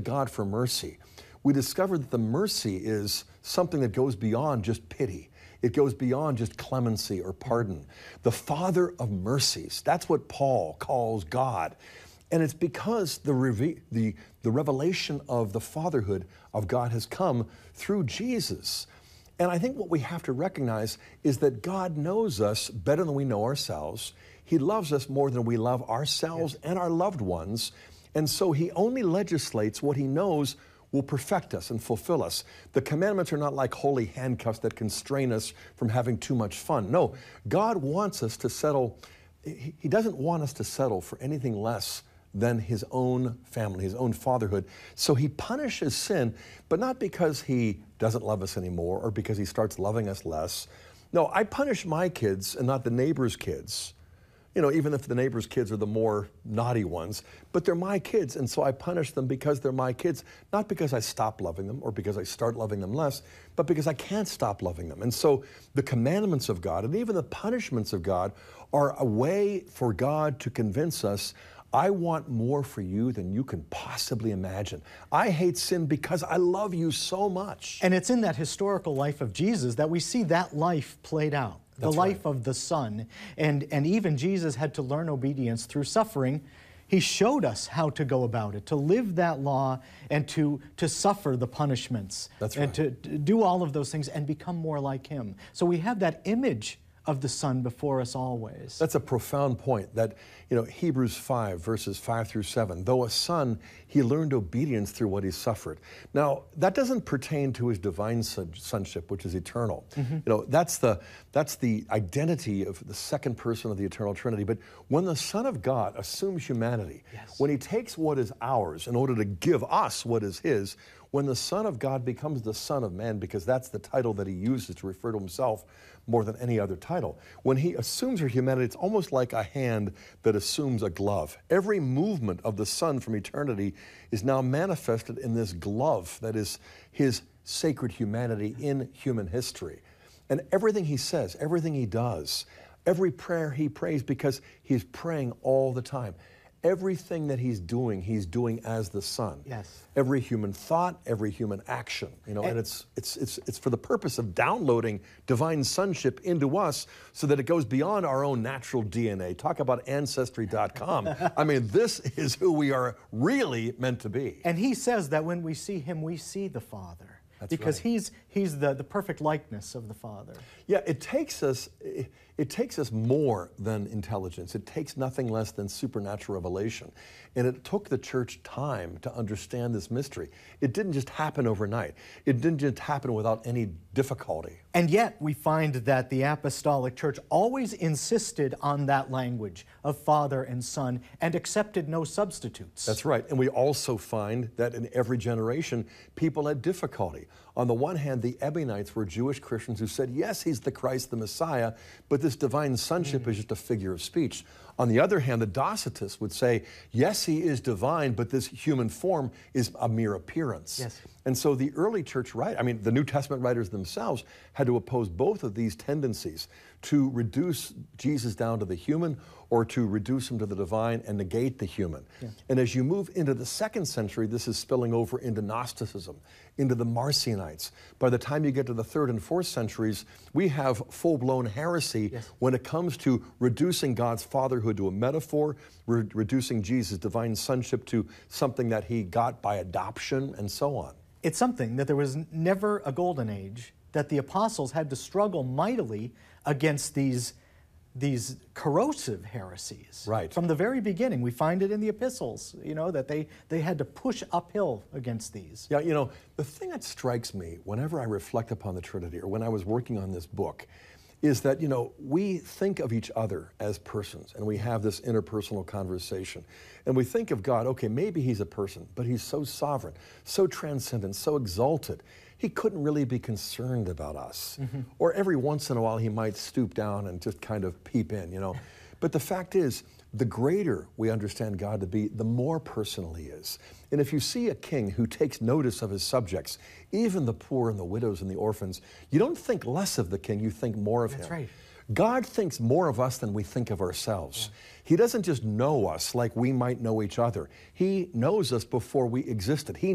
God for mercy, we discover that the mercy is something that goes beyond just pity. It goes beyond just clemency or pardon. The Father of mercies, that's what Paul calls God. And it's because the revelation of the fatherhood of God has come through Jesus. And I think what we have to recognize is that God knows us better than we know ourselves. He loves us more than we love ourselves and our loved ones. And so He only legislates what He knows will perfect us and fulfill us. The commandments are not like holy handcuffs that constrain us from having too much fun. No, God wants us to settle. He doesn't want us to settle for anything less than His own family, His own fatherhood. So He punishes sin, but not because He doesn't love us anymore or because He starts loving us less. No, I punish my kids and not the neighbor's kids. You know, even if the neighbor's kids are the more naughty ones, but they're my kids, and so I punish them because they're my kids, not because I stop loving them or because I start loving them less, but because I can't stop loving them. And so the commandments of God and even the punishments of God are a way for God to convince us, I want more for you than you can possibly imagine. I hate sin because I love you so much. And it's in that historical life of Jesus that we see that life played out. The life of the Son. And even Jesus had to learn obedience through suffering. He showed us how to go about it, to live that law and to suffer the punishments. And to do all of those things and become more like Him. So we have that image of the Son before us always. That's a profound point that, Hebrews 5, verses 5 through 7, though a son, He learned obedience through what He suffered. Now, that doesn't pertain to His divine sonship, which is eternal. That's the identity of the second person of the eternal Trinity. But when the Son of God assumes humanity, when He takes what is ours in order to give us what is His, when the Son of God becomes the Son of Man, because that's the title that He uses to refer to Himself more than any other title. When He assumes our humanity, it's almost like a hand that assumes a glove. Every movement of the Son from eternity is now manifested in this glove that is His sacred humanity in human history. And everything He says, everything He does, every prayer He prays, because He's praying all the time. Everything that He's doing as the Son. Yes. Every human thought, every human action, and it's for the purpose of downloading divine sonship into us so that it goes beyond our own natural DNA. Talk about Ancestry.com. I mean, this is who we are really meant to be. And He says that when we see Him, we see the Father. That's because right. He's the perfect likeness of the Father. Yeah, it takes us more than intelligence. It takes nothing less than supernatural revelation. And it took the church time to understand this mystery. It didn't just happen overnight. It didn't just happen without any difficulty. And yet we find that the Apostolic Church always insisted on that language of Father and Son and accepted no substitutes. That's right. And we also find that in every generation, people had difficulty. On the one hand, the Ebionites were Jewish Christians who said, yes, He's the Christ, the Messiah, but this divine sonship is just a figure of speech. On the other hand, the Docetists would say, yes, He is divine, but this human form is a mere appearance. Yes. And so the early church the New Testament writers themselves had to oppose both of these tendencies, to reduce Jesus down to the human or to reduce Him to the divine and negate the human. Yeah. And as you move into the 2nd century, this is spilling over into Gnosticism, into the Marcionites. By the time you get to the 3rd and 4th centuries, we have full-blown heresy when it comes to reducing God's fatherhood to a metaphor, reducing Jesus' divine sonship to something that He got by adoption, and so on. It's something that there was never a golden age, that the apostles had to struggle mightily against these corrosive heresies. Right. From the very beginning, we find it in the epistles, that they had to push uphill against these. Yeah, the thing that strikes me whenever I reflect upon the Trinity, or when I was working on this book, is that, we think of each other as persons, and we have this interpersonal conversation. And we think of God, okay, maybe He's a person, but He's so sovereign, so transcendent, so exalted. He couldn't really be concerned about us. Or every once in a while, He might stoop down and just kind of peep in, But the fact is, the greater we understand God to be, the more personal He is. And if you see a king who takes notice of his subjects, even the poor and the widows and the orphans, you don't think less of the king, you think more of Him. That's right. God thinks more of us than we think of ourselves. He doesn't just know us like we might know each other. He knows us before we existed. He